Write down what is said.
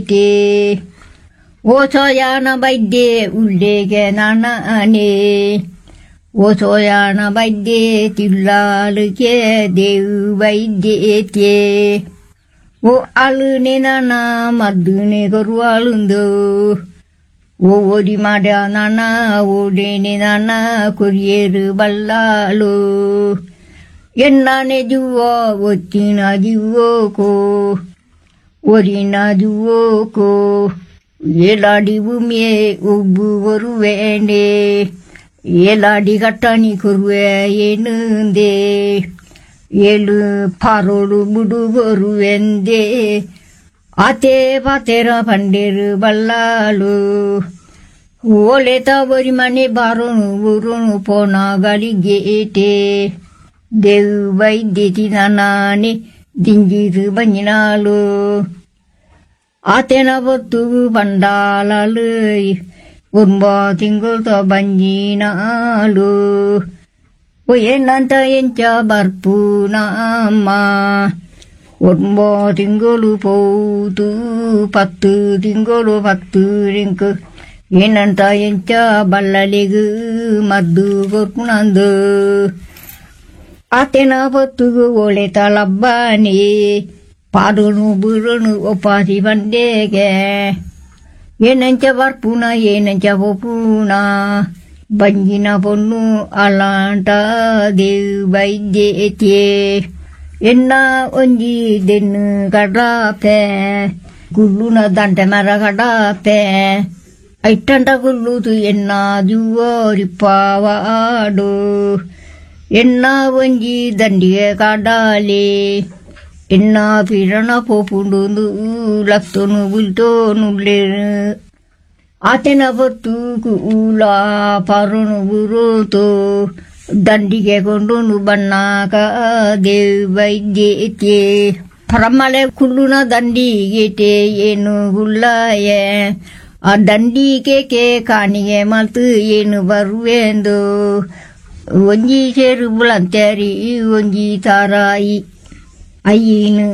ಓಸೋಯಾನ ಬೈದ್ಯೆ ಉಳ್ಳೆಗೆ ನಾನೇ ಓಸೋಯಾನ ಬೈದ್ಯೆ ತಿಳ್ಳಾಳುಗೆ ದೇವು ಬೈದ್ಯೆ ಓ ಅಳುನೆ ನಾನ ಮದ್ದುನೆ ಕೊರು ಅಳುಂದು ಓ ಓಡಿ ಮಾಡ್ಯ ನಾನ ಓಡೇನೆ ನಾನ ಕೊರಿಯರು ಬಲ್ಲಾಳು ಎನ್ನಾನೆ ಜುವೋ ಒತ್ತಿನ ಜುವೋಕೋ ಒರಿನ ಜುವೋಕೋ ಏಲಾಡಿ ಭೂಮಿಯೇ ಒಬ್ಬು ಕೊರುವೇನೆ ಏಲಾಡಿ ಕಟ್ಟಣಿ ಕೊರುವೆ ಏನಂದೆ ಏಳು ಪಾರೋಡು ಬುಡು ಕೊರುವೆಂದೆ ಆತೆ ಪಾತೆರ ಪಂಡೇರು ಬಲ್ಲಾಳು ಓಲೆ ತವರಿ ಮನೆ ಬಾರೋನು ಊರೋನು ಪೋನ ಗಳಿಗೆಟೆ ದೇವು ಬೈದ್ಯತಿ ನಾನೇ ದಿಂಜಿರು ಬಂಜಿನಾಳು ಆತೆನ ಬೊತ್ತು ಬಂಡಾಳಲು ಒಂಬ ತಿಂಗಳು ಬಂಜಿನಾಳು ಏನಂತ ಎಂಚ ಬರ್ಪುನಮ್ಮ ಒಂಬ ತಿಂಗಳು ಪೋತು 10 ತಿಂಗಳು 10 ರಿಂಕು ಏನಂತ ಎಂಚ ಬಲ್ಲಲಿಗು ಮದ್ದು ಕೊರ್ಪುನಂದು ಆತೆನ ಬೊತ್ತುಗು ಒಳೆ ತಲಬ್ಬಾನಿ ಪಾಡುನು ಬುರುನು ಒಪ್ಪಾಸಿ ಬಂಡೆಗೆ ಏನಂಚ ಬರ್ಪುನ ಏನಂಚ ಒಪ್ಪುನ ಬಂಜಿನ ಪೊನ್ನು ಅಲಾಂಟ ದೇವು ಬೈದ್ಯೆ ಎನ್ನ ಒಂಜಿ ದೆನ್ನು ಕಡಾಪೆ ಗುಳ್ಳುನ ದಂಟೆ ಮರ ಕಡಾಪೆ ಐಟ್ಟಂಟ ಗುಳ್ಳುದು ಎನ್ನ ಜುವೋರಿಪ್ಪವಾಡು ಎನ್ನ ಒಂಜಿ ದಂಡಿಗೆ ಕಡಾಲಿ ಎನ್ನ ಪಿರಣ ಪೋಪುಂಡು ಲತ್ತನು ಬುಲ್ತೋನುಳ್ಳೆ ಆತೆನ ಬೊತ್ತು ಕೂಲ ಪರುಣು ಬುರುತು ದಂಡಿಗೆ ಕೊಂಡುನು ಬಣ್ಣಾಕ ದೇವು ಬೈದ್ಯೆ ಪರಮಲೆ ಕುಳ್ಳುನ ದಂಡಿಗೆಟೆ ಏನು ಗುಳ್ಳಾಯೆ ಆ ದಂಡಿಗೆ ಕಾಣಿಗೆ ಮಲ್ತು ಏನು ಬರುವೆಂದು ಒಂಜಿ ಸೇರು ಬುಳಂತೇರಿ ಒಂಜಿ ತಾರಾಯಿ ಅಯ್ಯನು